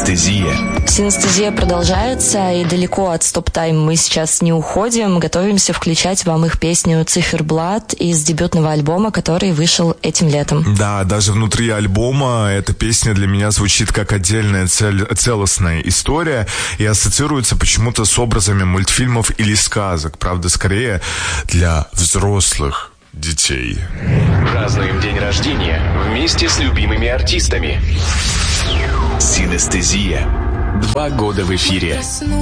Синестезия. Синестезия продолжается, и далеко от стоп-тайм мы сейчас не уходим. Готовимся включать вам их песню «Циферблат» из дебютного альбома, который вышел этим летом. Да, даже внутри альбома эта песня для меня звучит как отдельная целостная история и ассоциируется почему-то с образами мультфильмов или сказок. Правда, скорее для взрослых детей. Празднуем день рождения вместе с любимыми артистами. Синестезия. 2 года в эфире.